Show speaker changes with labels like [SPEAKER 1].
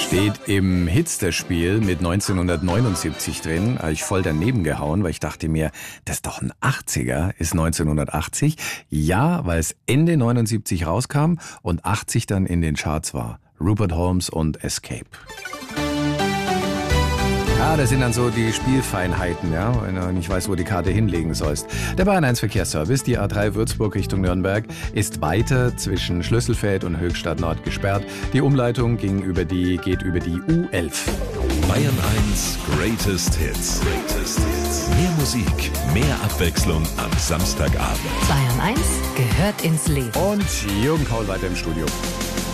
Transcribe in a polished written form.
[SPEAKER 1] Steht im Hipster-Spiel mit 1979 drin. Habe ich voll daneben gehauen, weil ich dachte mir, das ist doch ein 80er, ist 1980. Ja, weil es Ende 79 rauskam und 80 dann in den Charts war. Rupert Holmes und Escape. Ja, das sind dann so die Spielfeinheiten, ja, wenn du nicht weißt, wo die Karte hinlegen sollst. Der Bayern 1 Verkehrsservice, die A3 Würzburg Richtung Nürnberg, ist weiter zwischen Schlüsselfeld und Höchstadt Nord gesperrt. Die Umleitung geht über die U11.
[SPEAKER 2] Bayern 1 Greatest Hits. Mehr Musik, mehr Abwechslung am Samstagabend.
[SPEAKER 3] Bayern 1 gehört ins Leben.
[SPEAKER 1] Und Jürgen Kaul weiter im Studio.